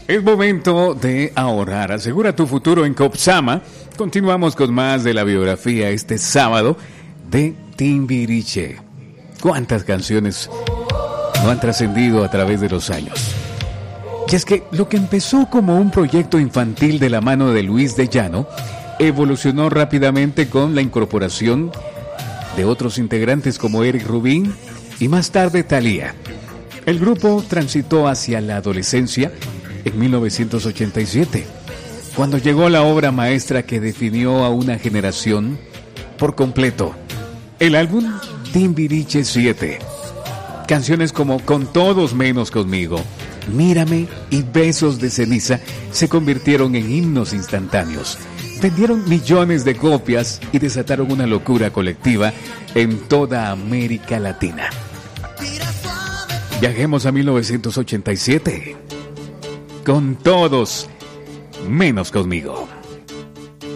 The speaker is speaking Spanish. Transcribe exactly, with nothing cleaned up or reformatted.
Es momento de ahorrar. Asegura tu futuro en Copsama. Continuamos con más de la biografía este sábado de Timbiriche. ¿Cuántas canciones no han trascendido a través de los años? Y es que lo que empezó como un proyecto infantil de la mano de Luis de Llano evolucionó rápidamente con la incorporación de otros integrantes como Eric Rubin y más tarde Thalía. El grupo transitó hacia la adolescencia en mil novecientos ochenta y siete, cuando llegó la obra maestra que definió a una generación por completo, el álbum Timbiriche siete. Canciones como Con todos menos conmigo, Mírame y Besos de ceniza se convirtieron en himnos instantáneos. Vendieron millones de copias y desataron una locura colectiva en toda América Latina. Viajemos a mil novecientos ochenta y siete. Con todos menos conmigo.